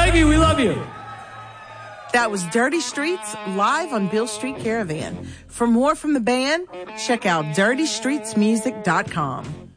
Peggy, we love you. That was Dirty Streets live on Beale Street Caravan. For more from the band, check out dirtystreetsmusic.com.